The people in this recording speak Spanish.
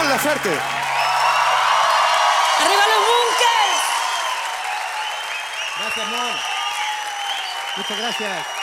la suerte. ¡Arriba los bunkers! Gracias, amor. Muchas gracias.